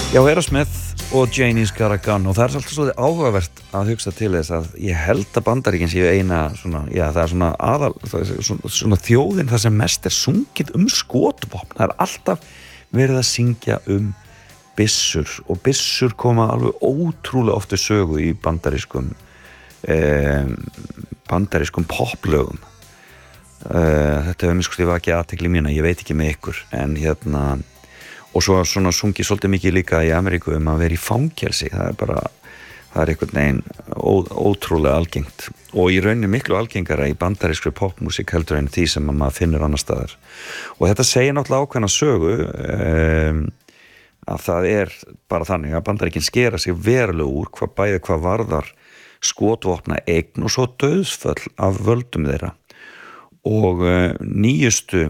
Já, Aerosmith og Janie's Got a Gun og það alltaf svo áhugavert að hugsa til þess að ég held að Bandaríkin séu eina svona, já það svona aðal, það svona þjóðin það sem mest sungið skotvopn, það alltaf verið að syngja byssur og byssur koma alveg ótrúlega oft við sögu í bandarískum poplögum. Þetta hefur miskusti vakið athygli mína, ég veit ekki með ykkur, en og svo svona sungið svolítið mikið líka í Ameríku að vera í fangelsi, það er einhvern veginn ótrúlega algengt og í rauninni miklu algengara í bandarískri popmusík heldur en því sem maður finnur annar staðar og þetta segir náttúrulega ákveðna sögu að það bara þannig að Bandaríkin skera sig verulega úr hvað varðar skotvopna eign og svo dauðsföll af völdum þeirra og nýjustu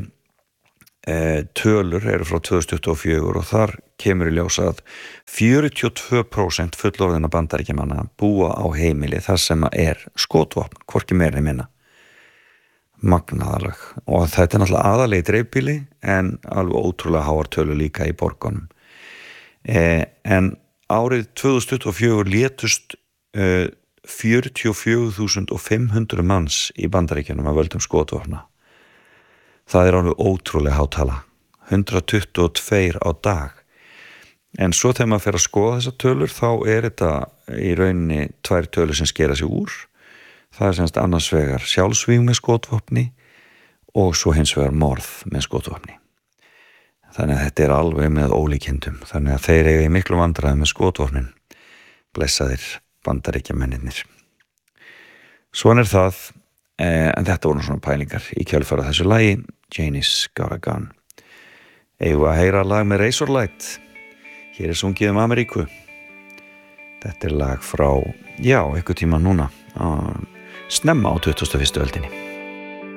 tölur eru frá 2024 og þar kemur í ljós að 42% fullorðinna Bandaríkjamanna búa á heimili þar sem skotvopn, hvorki meira minna magnaðaleg og þetta náttúrulega aðalegi dreifbýli en alveg ótrúlega háar tölur líka í borgunum en árið 2024 létust 44.500 manns í Bandaríkjunum af völdum skotvopna. Það alveg ótrúlega hátala, 122 á dag. En svo þegar maður fer að skoða þessar tölur, þá þetta í rauninni tvær tölur sem skera sig úr. Það semst annars vegar sjálfsvíg með skotvopni og svo hins vegar morð með skotvopni. Þannig að þetta alveg með ólíkindum. Þannig að þeir eiga í miklu vandræðum með skotvopnin. Blessaðir Bandaríkjamennirnir. Svona það, en þetta voru svona pælingar í kjölfara þessu lagi, Janie's Got a Gun. Eigum að heyra lag með Razorlight. Hér sungið Ameríku. Þetta lag frá, já, einhver tíma núna, snemma á 21. öldinni.